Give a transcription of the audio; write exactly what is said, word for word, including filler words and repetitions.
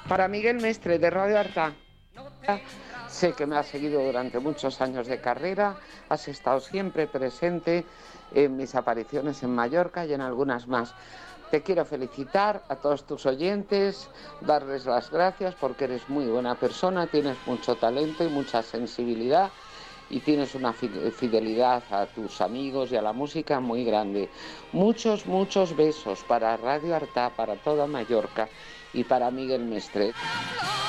Para Miguel Mestre, de Radio Arta. Sé que me has seguido durante muchos años de carrera, has estado siempre presente en mis apariciones en Mallorca y en algunas más. Te quiero felicitar a todos tus oyentes, darles las gracias porque eres muy buena persona, tienes mucho talento y mucha sensibilidad y tienes una fidelidad a tus amigos y a la música muy grande. Muchos, muchos besos para Radio Arta, para toda Mallorca y para Miguel Mestre.